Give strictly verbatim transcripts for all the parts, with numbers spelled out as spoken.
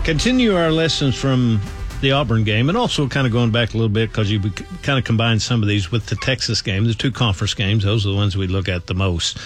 Continue our lessons from the Auburn game, and also kind of going back a little bit because you kind of combined some of these with the Texas game, the two conference games. Those are the ones we look at the most.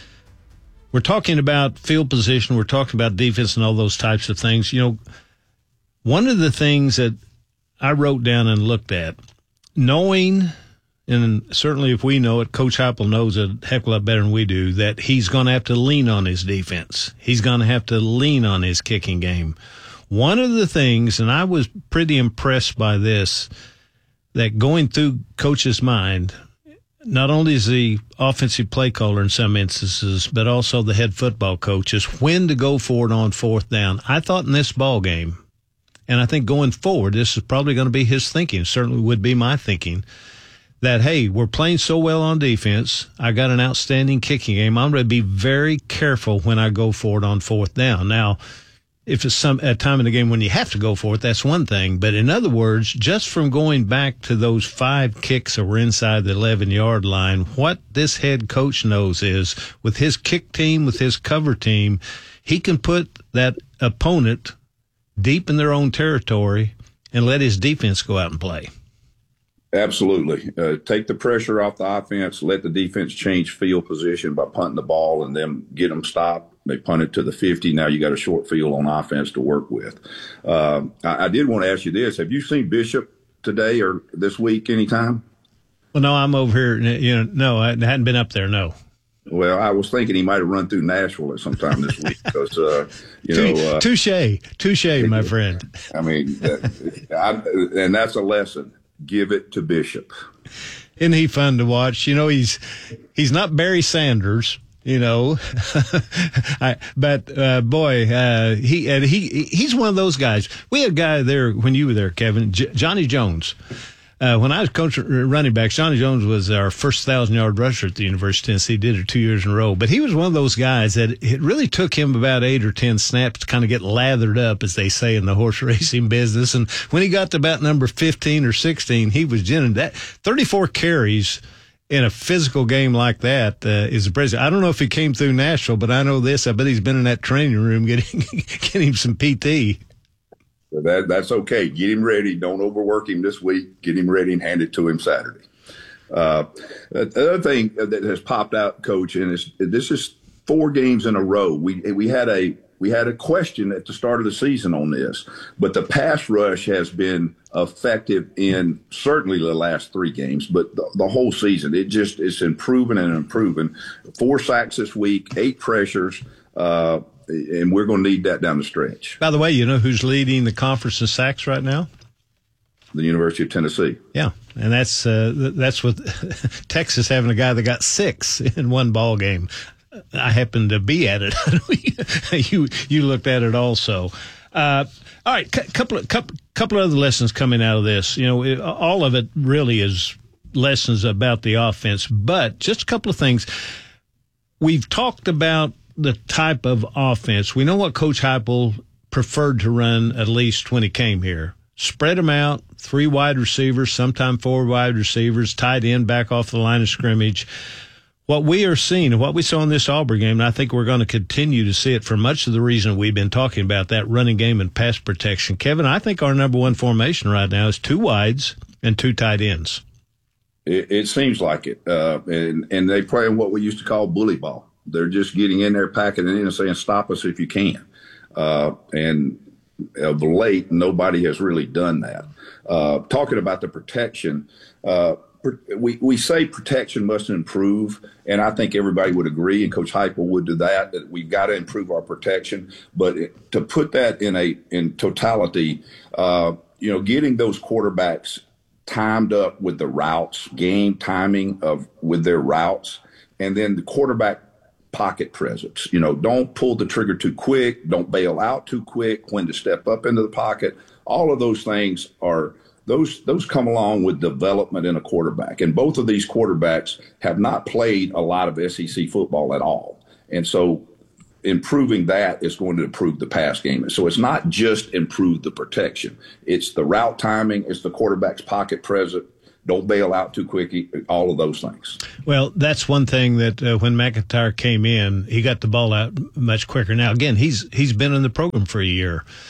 We're talking about field position. We're talking about defense and all those types of things. You know, one of the things that I wrote down and looked at, knowing, and certainly if we know it, Coach Heupel knows a heck of a lot better than we do, that he's going to have to lean on his defense. He's going to have to lean on his kicking game. One of the things, and I was pretty impressed by this, that going through Coach's mind, not only is the offensive play caller in some instances, but also the head football coach, is when to go for it on fourth down. I thought in this ball game, and I think going forward, this is probably going to be his thinking, certainly would be my thinking, that, hey, we're playing so well on defense. I got an outstanding kicking game. I'm going to be very careful when I go for it on fourth down. Now, if it's some a time in the game when you have to go for it, that's one thing. But in other words, just from going back to those five kicks that were inside the eleven-yard line, what this head coach knows is with his kick team, with his cover team, he can put that opponent deep in their own territory and let his defense go out and play. Absolutely. Uh, take the pressure off the offense, let the defense change field position by punting the ball and then get them stopped. They punt it to the fifty. Now you got a short field on offense to work with. Uh, I, I did want to ask you this. Have you seen Bishop today or this week anytime? Well, no, I'm over here. You know, no, I hadn't been up there, no. Well, I was thinking he might have run through Nashville at some time this week because, uh, you know. Uh, touche, touche, my friend. I mean, I, and that's a lesson. Give it to Bishop. Isn't he fun to watch? You know, he's he's not Barry Sanders, you know, I, but uh, boy, uh, he and he he's one of those guys. We had a guy there when you were there, Kevin, J- Johnny Jones. Uh, when I was coaching running backs, Johnny Jones was our first thousand-yard rusher at the University of Tennessee, did it two years in a row. But he was one of those guys that it really took him about eight or ten snaps to kind of get lathered up, as they say in the horse racing business. And when he got to about number fifteen or sixteen, he was genuine. That thirty-four carries in a physical game like that uh, is impressive. I don't know if he came through Nashville, but I know this. I bet he's been in that training room getting getting some P T. So that that's okay. Get him ready. Don't overwork him this week. Get him ready and hand it to him Saturday. Uh, the other thing that has popped out, Coach, and is, this is four games in a row. We we had a we had a question at the start of the season on this, but the pass rush has been effective in certainly the last three games, but the, the whole season. It just it's improving and improving. Four sacks this week, eight pressures. Uh, And we're going to need that down the stretch. By the way, you know who's leading the conference in sacks right now? The University of Tennessee. Yeah, and that's uh, that's with Texas having a guy that got six in one ball game. I happened to be at it. you you looked at it also. Uh, all right, c- couple of couple couple of other lessons coming out of this. You know, it, all of it really is lessons about the offense, but just a couple of things. We've talked about the type of offense. We know what Coach Heupel preferred to run, at least when he came here. Spread them out, three wide receivers, sometime four wide receivers, tight end back off the line of scrimmage. What we are seeing and what we saw in this Auburn game, and I think we're going to continue to see it for much of the reason we've been talking about, that running game and pass protection. Kevin, I think our number one formation right now is two wides and two tight ends. It, it seems like it. Uh, and, and they play what we used to call bully ball. They're just getting in there, packing it in and saying, stop us if you can. Uh, and of late, nobody has really done that. Uh, talking about the protection, uh, we, we say protection must improve, and I think everybody would agree, and Coach Heupel would do that, that we've got to improve our protection. But it, to put that in a in totality, uh, you know, getting those quarterbacks timed up with the routes, game timing of with their routes, and then the quarterback pocket presence. You know, don't pull the trigger too quick. Don't bail out too quick. When to step up into the pocket. All of those things are those those come along with development in a quarterback. And both of these quarterbacks have not played a lot of S E C football at all. And so improving that is going to improve the pass game. So it's not just improve the protection. It's the route timing. It's the quarterback's pocket presence. Don't bail out too quick, all of those things. Well, that's one thing that uh, when McIntyre came in, he got the ball out much quicker. Now, again, he's he's been in the program for a year.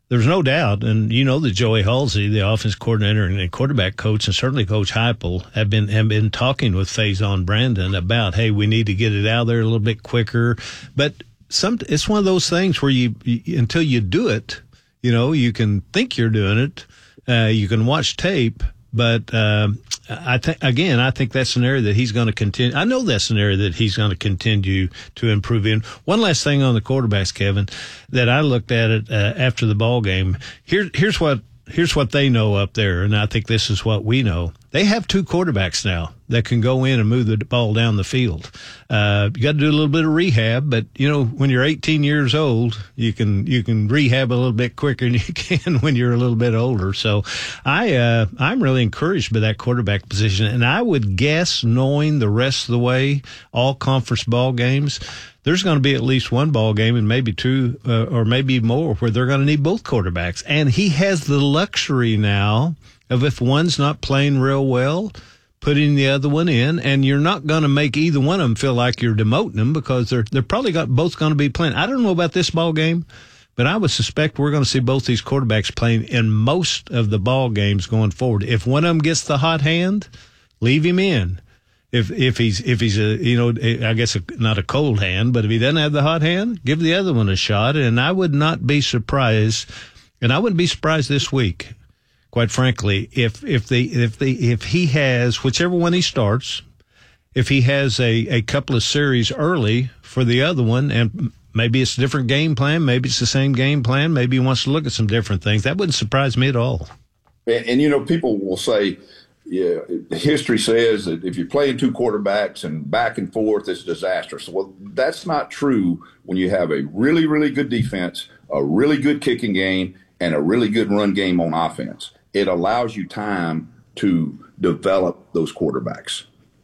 there's no doubt, and you know that Joey Halsey, the offense coordinator and quarterback coach, and certainly Coach Heupel have been have been talking with Faison Brandon about, hey, we need to get it out there a little bit quicker. But some, it's one of those things where you, you until you do it, you know, you can think you're doing it, uh, you can watch tape. But uh, I think again, I think that's an area that he's going to continue. I know that's an area that he's going to continue to improve in. One last thing on the quarterbacks, Kevin, that I looked at it uh, after the ball game. Here, here's what here's what they know up there, and I think this is what we know. They have two quarterbacks now that can go in and move the ball down the field. Uh, you got to do a little bit of rehab, but you know, when you're eighteen years old, you can you can rehab a little bit quicker than you can when you're a little bit older. So, I uh, I'm really encouraged by that quarterback position, and I would guess, knowing the rest of the way, all conference ball games, there's going to be at least one ball game and maybe two uh, or maybe more where they're going to need both quarterbacks, and he has the luxury now of, if one's not playing real well, putting the other one in, and you're not going to make either one of them feel like you're demoting them because they're they're probably got both going to be playing. I don't know about this ball game, but I would suspect we're going to see both these quarterbacks playing in most of the ball games going forward. If one of them gets the hot hand, leave him in. If if he's if he's a you know I guess a, not a cold hand, but if he doesn't have the hot hand, give the other one a shot. And I would not be surprised, and I wouldn't be surprised this week, quite frankly, if if the if the if he has whichever one he starts, if he has a, a couple of series early for the other one, and maybe it's a different game plan, maybe it's the same game plan, maybe he wants to look at some different things. That wouldn't surprise me at all. And, and you know, people will say, yeah, history says that if you're playing two quarterbacks and back and forth, it's disastrous. Well, that's not true when you have a really, really good defense, a really good kicking game, and a really good run game on offense. It allows you time to develop those quarterbacks.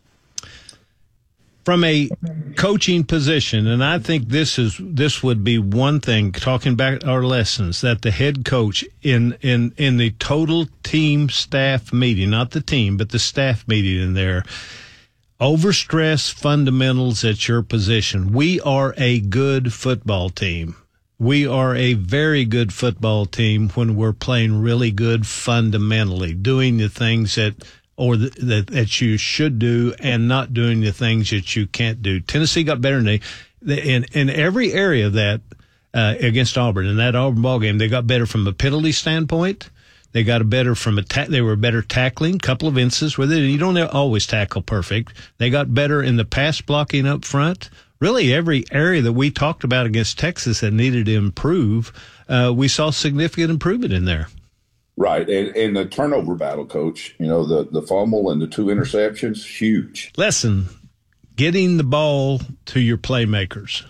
From a coaching position, and I think this is this would be one thing, talking back our lessons, that the head coach in in in the total team staff meeting, not the team, but the staff meeting in there, overstress fundamentals at your position. We are a good football team. We are a very good football team when we're playing really good fundamentally, doing the things that or the, that that you should do and not doing the things that you can't do. Tennessee got better than they in in every area of that uh, against Auburn. In that Auburn ball game, they got better from a penalty standpoint. They got a better from a ta- they were better tackling. Couple of instances where they, you don't always tackle perfect. They got better in the pass blocking up front. Really, every area that we talked about against Texas that needed to improve, uh, we saw significant improvement in there. Right. And, and the turnover battle, Coach, you know, the, the fumble and the two interceptions, huge. Lesson, getting the ball to your playmakers.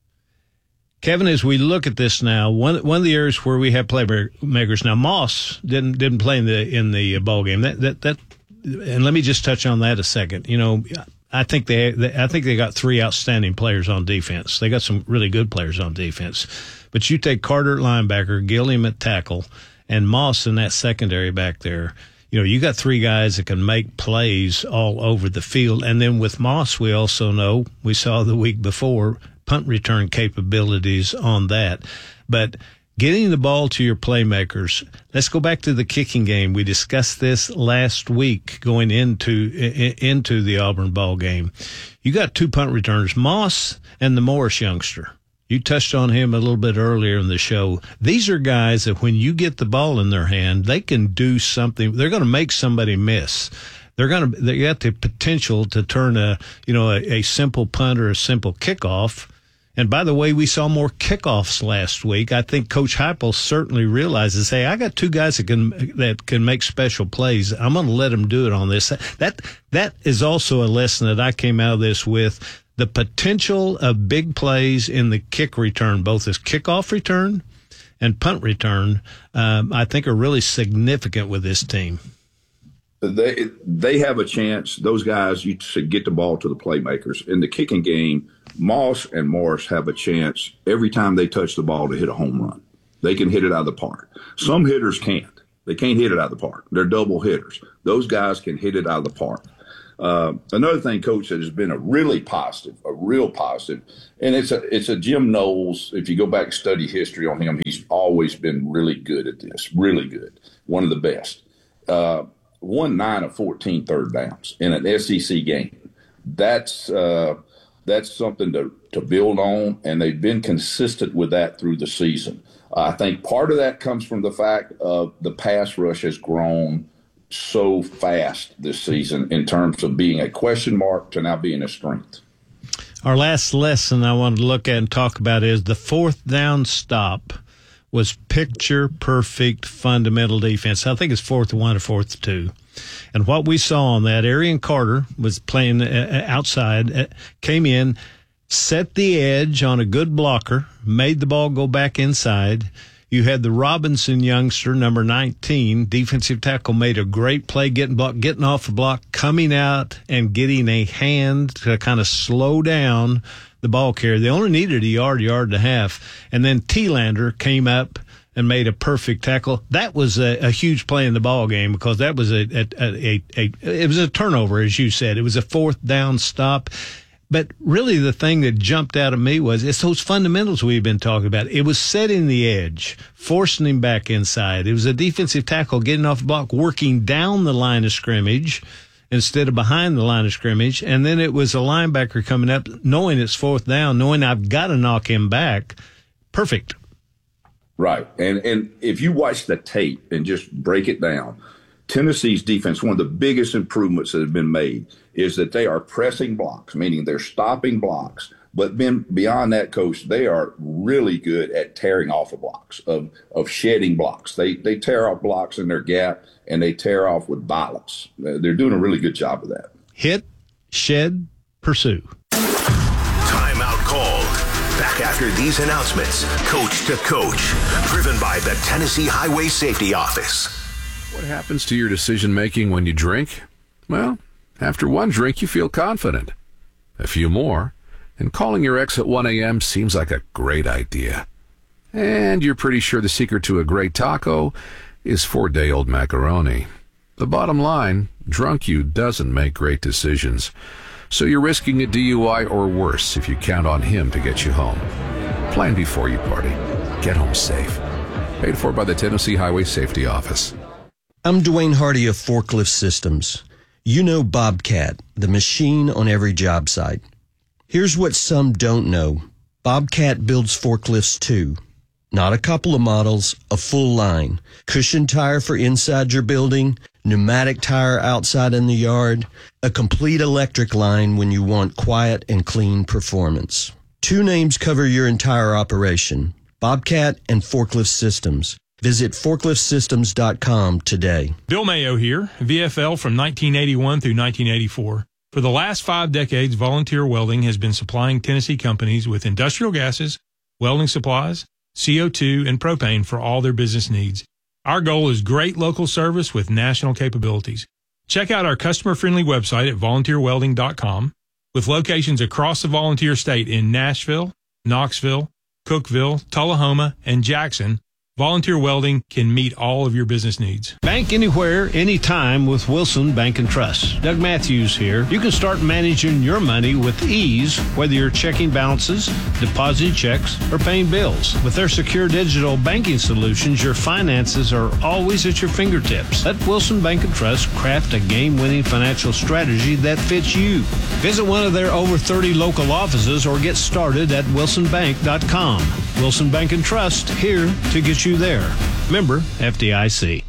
Kevin, as we look at this now, one one of the areas where we have playmakers now, Moss didn't didn't play in the in the ball game. That that that, and let me just touch on that a second. You know, I think they, they I think they got three outstanding players on defense. They got some really good players on defense, but you take Carter at linebacker, Gilliam at tackle, and Moss in that secondary back there. You know, you got three guys that can make plays all over the field. And then with Moss, we also know, we saw the week before, punt return capabilities on that. But getting the ball to your playmakers, let's go back to the kicking game. We discussed this last week going into into the Auburn ball game. You got two punt returners, Moss and the Morris youngster. You touched on him a little bit earlier in the show. These are guys that when you get the ball in their hand, they can do something. They're going to make somebody miss. They're going to, they got the potential to turn a, you know, a, a simple punt or a simple kickoff. And by the way, we saw more kickoffs last week. I think Coach Heupel certainly realizes, hey, I got two guys that can, that can make special plays. I'm going to let them do it on this. That, that is also a lesson that I came out of this with. The potential of big plays in the kick return, both as kickoff return and punt return, um, I think are really significant with this team. They they have a chance. Those guys, you should get the ball to the playmakers. In the kicking game, Moss and Morris have a chance every time they touch the ball to hit a home run. They can hit it out of the park. Some hitters can't. They can't hit it out of the park. They're double hitters. Those guys can hit it out of the park. Uh, another thing, Coach, that has been a really positive, a real positive, and it's a it's a Jim Knowles. If you go back and study history on him, he's always been really good at this, really good, one of the best. Uh, won nine of fourteen third downs in an S E C game. That's uh, that's something to, to build on, and they've been consistent with that through the season. Uh, I think part of that comes from the fact of the pass rush has grown so fast this season in terms of being a question mark to now being a strength. Our last lesson I wanted to look at and talk about is the fourth down stop was picture perfect fundamental defense. I think it's fourth one or fourth two. And what we saw on that, Arian Carter was playing outside, came in, set the edge on a good blocker, made the ball go back inside. You had the Robinson youngster, number nineteen, defensive tackle, made a great play, getting block, getting off the block, coming out and getting a hand to kind of slow down the ball carrier. They only needed a yard, yard and a half. And then Thielander came up and made a perfect tackle. That was a, a huge play in the ball game because that was a, a, a, a, it was a turnover, as you said. It was a fourth down stop. But really the thing that jumped out at me was it's those fundamentals we've been talking about. It was setting the edge, forcing him back inside. It was a defensive tackle getting off the block, working down the line of scrimmage instead of behind the line of scrimmage. And then it was a linebacker coming up, knowing it's fourth down, knowing I've got to knock him back. Perfect. Right. And and if you watch the tape and just break it down, Tennessee's defense, one of the biggest improvements that have been made is that they are pressing blocks, meaning they're stopping blocks. But then beyond that, Coach, they are really good at tearing off of blocks, of of shedding blocks. They they tear off blocks in their gap, and they tear off with violence. They're doing a really good job of that. Hit, shed, pursue. Timeout called. Back after these announcements, Coach to Coach, driven by the Tennessee Highway Safety Office. What happens to your decision-making when you drink? Well, after one drink, you feel confident. A few more, and calling your ex at one a.m. seems like a great idea. And you're pretty sure the secret to a great taco is four-day-old macaroni. The bottom line, drunk you doesn't make great decisions. So you're risking a D U I or worse if you count on him to get you home. Plan before you party. Get home safe. Paid for by the Tennessee Highway Safety Office. I'm Dwayne Hardy of Forklift Systems. You know Bobcat, the machine on every job site. Here's what some don't know. Bobcat builds forklifts too. Not a couple of models, a full line. Cushion tire for inside your building, pneumatic tire outside in the yard, a complete electric line when you want quiet and clean performance. Two names cover your entire operation, Bobcat and Forklift Systems. Visit forklift systems dot com today. Bill Mayo here, V F L from nineteen eighty-one through nineteen eighty-four. For the last five decades, Volunteer Welding has been supplying Tennessee companies with industrial gases, welding supplies, C O two, and propane for all their business needs. Our goal is great local service with national capabilities. Check out our customer-friendly website at volunteer welding dot com with locations across the Volunteer State in Nashville, Knoxville, Cookeville, Tullahoma, and Jackson. Volunteer Welding can meet all of your business needs. Bank anywhere, anytime with Wilson Bank and Trust. Doug Matthews here. You can start managing your money with ease, whether you're checking balances, depositing checks, or paying bills. With their secure digital banking solutions, your finances are always at your fingertips. Let Wilson Bank and Trust craft a game-winning financial strategy that fits you. Visit one of their over thirty local offices or get started at wilson bank dot com. Wilson Bank and Trust, here to get you there. Member F D I C.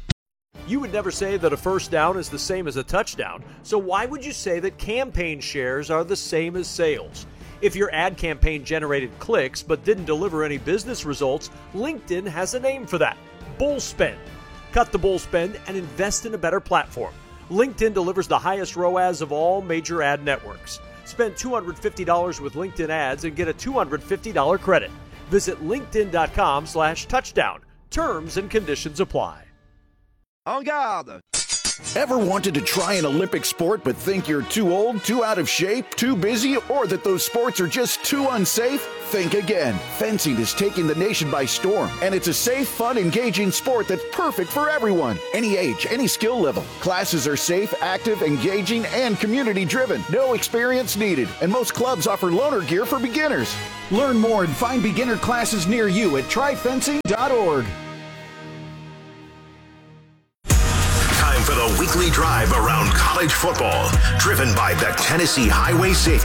You would never say that a first down is the same as a touchdown, so why would you say that campaign shares are the same as sales? If your ad campaign generated clicks but didn't deliver any business results, LinkedIn has a name for that: bull spend. Cut the bull spend and invest in a better platform. LinkedIn delivers the highest R O A S of all major ad networks. Spend two hundred fifty dollars with LinkedIn ads and get a two hundred fifty dollars credit. Visit linkedin dot com slash touchdown. Terms and conditions apply. En garde! Ever wanted to try an Olympic sport but think you're too old, too out of shape, too busy, or that those sports are just too unsafe? Think again. Fencing is taking the nation by storm, and it's a safe, fun, engaging sport that's perfect for everyone. Any age, any skill level. Classes are safe, active, engaging, and community-driven. No experience needed, and most clubs offer loaner gear for beginners. Learn more and find beginner classes near you at try fencing dot org. For the weekly drive around college football, driven by the Tennessee Highway Safety